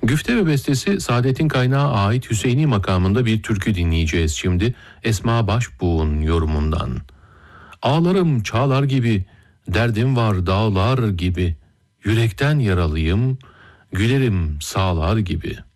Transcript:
Güfte ve bestesi Saadet'in Kaynağı ait Hüseyini makamında bir türkü dinleyeceğiz şimdi Esma Başbuğ'un yorumundan. Ağlarım çağlar gibi, derdim var dağlar gibi, yürekten yaralıyım, gülerim sağlar gibi.